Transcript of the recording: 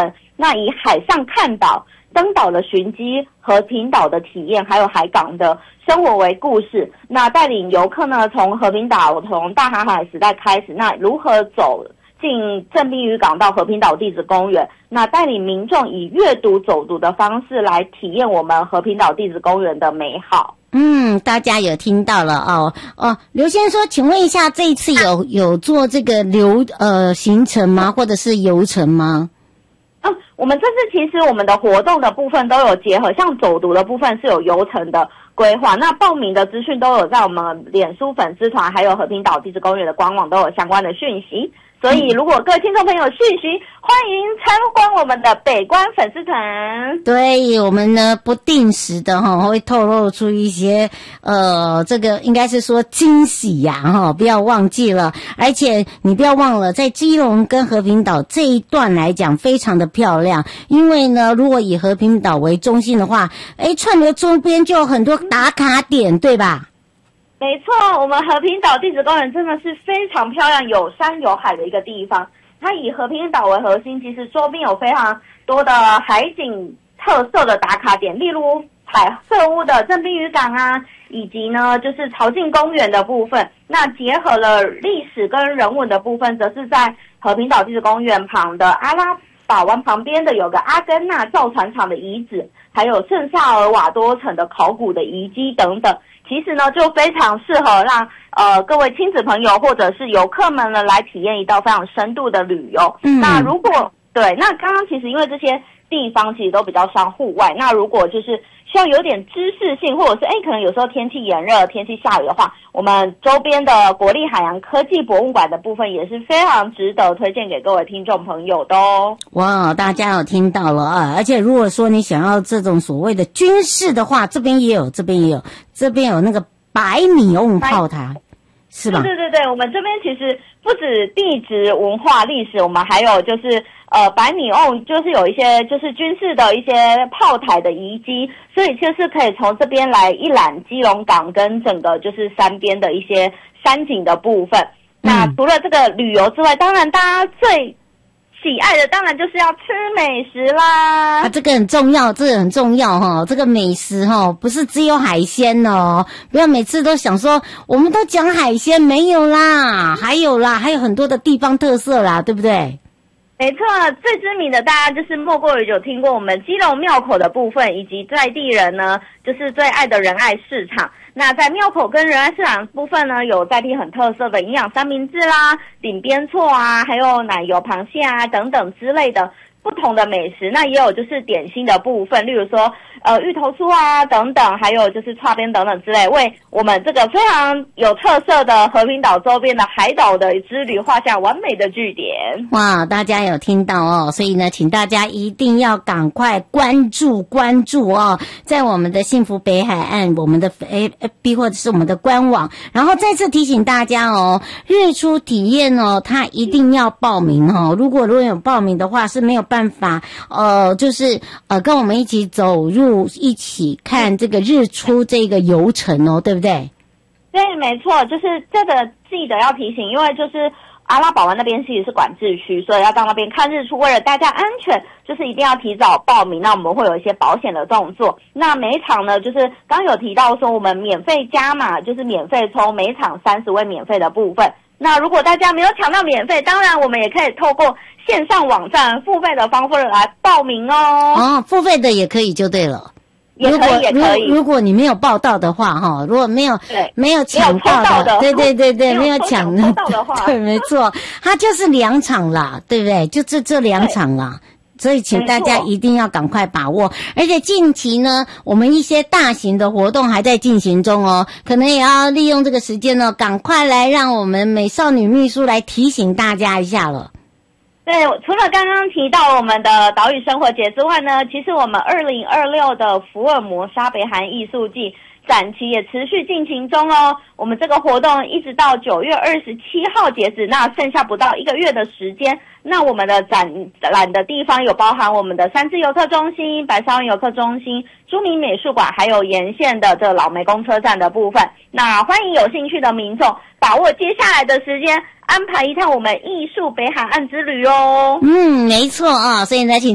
程，那以海上看岛、登岛的寻机、和平岛的体验，还有海港的生活为故事，那带领游客呢从和平岛从大航海时代开始，那如何走进正滨渔港到和平岛地质公园，那带领民众以阅读走读的方式来体验我们和平岛地质公园的美好。 大家有听到了刘先生说，请问一下，这一次有做这个行程吗？或者是游程吗？ 我们这次其实我们的活动的部分都有结合，像走读的部分是有游程的规划，那报名的资讯都有在我们脸书粉丝团还有和平岛地质公园的官网都有相关的讯息，所以如果各位听众朋友有讯息，欢迎参观我们的北关粉丝团。 对，我们呢不定时的会透露出一些这个应该是说惊喜呀不要忘记了，而且你不要忘了，在基隆跟和平岛这一段来讲非常的漂亮，因为呢如果以和平岛为中心的话，串流周边就有很多打卡点，对吧？ 没错，我们和平岛地质公园真的是非常漂亮，有山有海的一个地方。它以和平岛为核心，其实周边有非常多的海景特色的打卡点，例如彩色屋的正滨渔港啊，以及呢就是潮境公园的部分。那结合了历史跟人文的部分，则是在和平岛地质公园旁的阿拉法湾旁边的有个阿根纳造船厂的遗址，还有圣萨尔瓦多城的考古的遗迹等等。其实呢，就非常适合让各位亲子朋友或者是游客们呢来体验一道非常深度的旅游。那如果那刚刚其实因为这些地方其实都比较像户外，那如果就是需要有点知识性，或者是可能有时候天气炎热、天气下雨的话，我们周边的国立海洋科技博物馆的部分也是非常值得推荐给各位听众朋友的哦。 哇，大家有听到了啊！而且如果说你想要这种所谓的军事的话，这边也有那个百米瓮炮台，是吧？ 对，我们这边其实不止地质文化历史，我们还有就是百米瓮，就是有一些就是军事的一些炮台的遗迹，所以就是可以从这边来一览基隆港跟整个就是山边的一些山景的部分。那除了这个旅游之外，当然大家最喜爱的当然就是要吃美食啦。 这个很重要这个美食不是只有海鲜哦，不要每次都想说我们都讲海鲜，没有啦，还有很多的地方特色啦，对不对？ 没错，最知名的大家就是莫过于有听过我们基隆庙口的部分，以及在地人呢就是最爱的仁爱市场。那在庙口跟仁爱市场部分呢，有在地很特色的营养三明治啦、顶边错啊，还有奶油螃蟹啊等等之类的不同的美食。那也有就是点心的部分，例如说芋头酥啊等等，还有就是串边等等之类，为我们这个非常有特色的和平岛周边的海岛的之旅画下完美的句点。 哇，大家有听到哦，所以呢请大家一定要赶快关注哦，在我们的幸福北海岸我们的 FB 或者是我们的官网。然后再次提醒大家哦，日出体验哦，它一定要报名哦，如果有报名的话是没有办法就是跟我们一起走入一起看这个日出这个游程哦，对不对？ 对，没错，就是这个记得要提醒，因为就是阿拉堡湾那边其实是管制区，所以要到那边看日出，为了大家安全，就是一定要提早报名。那我们会有一些保险的动作。那每一场呢，就是刚有提到说我们免费加码，就是免费抽每场30位免费的部分。那如果大家没有抢到免费，当然我们也可以透过线上网站付费的方式来报名哦。付费的也可以就对了。也可以。如果你没有报到的话如果没有抢到的，对，没有抢到的话，对，没错，它就是2场啦，对不对？就这2场啦。所以请大家一定要赶快把握，而且近期呢我们一些大型的活动还在进行中哦，可能也要利用这个时间呢赶快来让我们美少女秘书来提醒大家一下了。 对，除了刚刚提到我们的岛屿生活节之外呢，其实我们2026的福尔摩沙北韩艺术季展期也持续进行中哦。我们这个活动一直到9月27号截止，那剩下不到1个月的时间。那我们的展览的地方有包含我们的三芝游客中心、白沙湾游客中心、朱明美术馆，还有沿线的这老梅公车站的部分。那欢迎有兴趣的民众把握接下来的时间，安排一趟我们艺术北海岸之旅哦。 没错啊，所以呢请